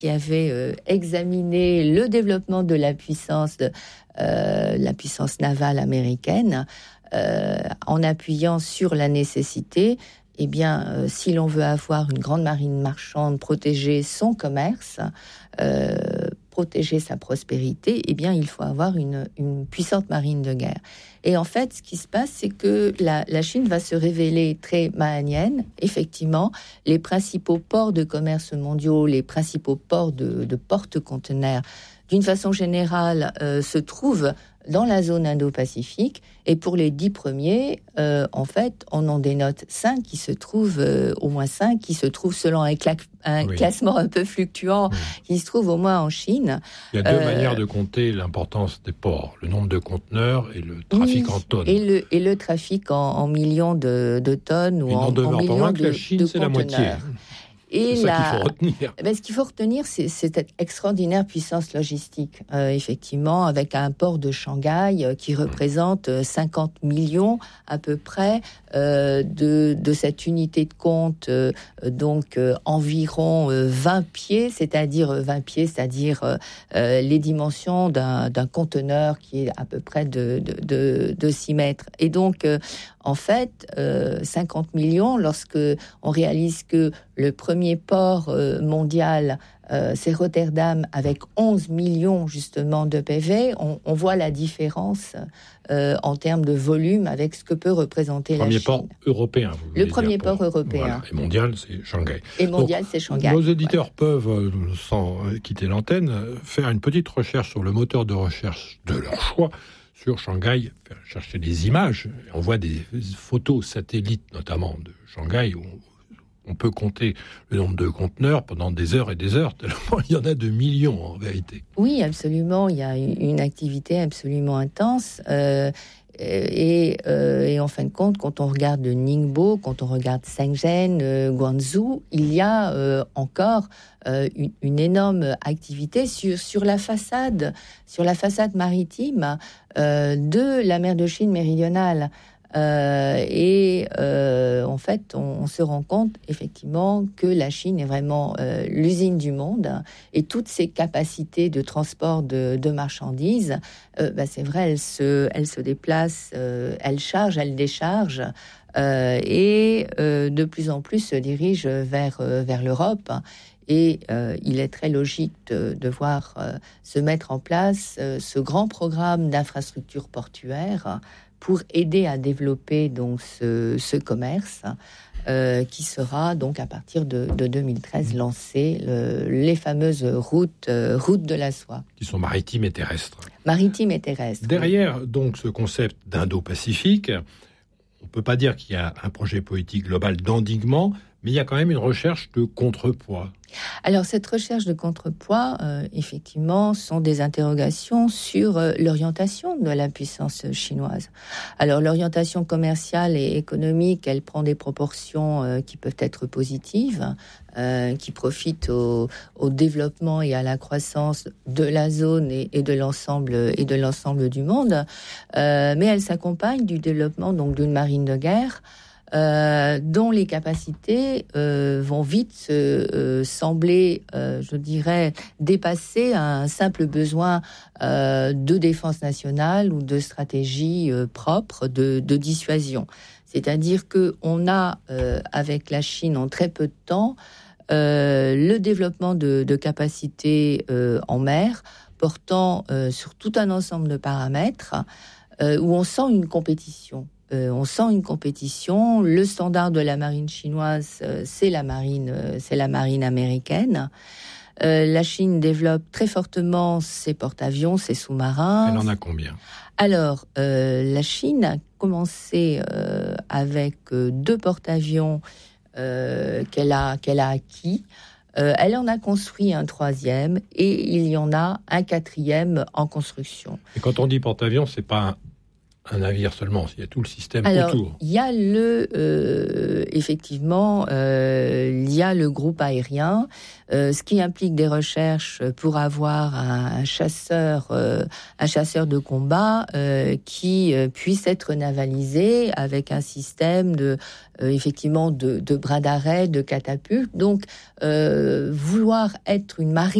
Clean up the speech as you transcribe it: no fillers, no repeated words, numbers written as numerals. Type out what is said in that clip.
qui avait examiné le développement de la puissance navale américaine, en appuyant sur la nécessité, si l'on veut avoir une grande marine marchande, protéger son commerce, protéger sa prospérité, il faut avoir une puissante marine de guerre. Et en fait, ce qui se passe, c'est que la Chine va se révéler très maanienne. Effectivement, les principaux ports de commerce mondiaux, les principaux ports de porte-conteneurs, d'une façon générale, se trouvent dans la zone Indo-Pacifique. Et pour les 10 premiers, en fait, on en dénote 5 qui se trouvent, au moins 5 qui se trouvent selon un classement un peu fluctuant, qui se trouvent au moins en Chine. Il y a deux manières de compter l'importance des ports, le nombre de conteneurs et le trafic en tonnes. Et le trafic en millions de tonnes ou en millions pas moins que la Chine, c'est la moitié. Et c'est ça qu'il faut retenir. Ce qu'il faut retenir, c'est cette extraordinaire puissance logistique, effectivement, avec un port de Shanghai qui représente 50 millions à peu près de cette unité de compte, environ 20 pieds, c'est-à-dire les dimensions d'un conteneur qui est à peu près de 6 mètres. Et donc, en fait, 50 millions, lorsque on réalise que le premier port mondial, c'est Rotterdam, avec 11 millions justement de PV, on voit la différence en termes de volume avec ce que peut représenter la Chine. Premier port européen. Le premier port européen. Voilà. Et mondial, c'est Shanghai. C'est Shanghai. Nos auditeurs peuvent, sans quitter l'antenne, faire une petite recherche sur le moteur de recherche de leur choix, sur Shanghai, chercher des images. On voit des photos satellites, notamment de Shanghai, où on peut compter le nombre de conteneurs pendant des heures et des heures, tellement il y en a de millions en vérité. Oui, absolument. Il y a une activité absolument intense. Et en fin de compte, quand on regarde Ningbo, quand on regarde Shenzhen, Guangzhou, il y a encore une énorme activité sur la façade maritime de la mer de Chine méridionale. En fait, on se rend compte effectivement que la Chine est vraiment l'usine du monde, et toutes ses capacités de transport de marchandises, c'est vrai, elle se déplace, elle charge, elle décharge, et de plus en plus se dirige vers l'Europe. Et il est très logique de voir se mettre en place ce grand programme d'infrastructures portuaires pour aider à développer donc ce commerce qui sera donc à partir de 2013 lancé, les fameuses routes de la soie. Qui sont maritimes et terrestres. Maritimes et terrestres. Derrière donc ce concept d'Indo-Pacifique, on ne peut pas dire qu'il y a un projet politique global d'endiguement, mais il y a quand même une recherche de contrepoids. Alors, cette recherche de contrepoids, effectivement, sont des interrogations sur l'orientation de la puissance chinoise. Alors, l'orientation commerciale et économique, elle prend des proportions qui peuvent être positives, qui profitent au développement et à la croissance de la zone et de l'ensemble du monde. Mais elle s'accompagne du développement donc d'une marine de guerre, dont les capacités vont vite sembler, je dirais, dépasser un simple besoin de défense nationale ou de stratégie propre de dissuasion. C'est-à-dire qu'on a, avec la Chine, en très peu de temps, le développement de capacités en mer, portant sur tout un ensemble de paramètres, où on sent une compétition. Le standard de la marine chinoise, c'est la marine américaine. La Chine développe très fortement ses porte-avions, ses sous-marins. Elle en a combien ? Alors, la Chine a commencé avec 2 porte-avions qu'elle a acquis. Elle en a construit un 3e et il y en a un 4e en construction. Et quand on dit porte-avions, c'est pas un navire seulement, il y a tout le système autour. Il y a effectivement, il y a le groupe aérien, ce qui implique des recherches pour avoir un chasseur de combat qui puisse être navalisé avec un système effectivement de bras d'arrêt, de catapultes. Donc, vouloir être une marine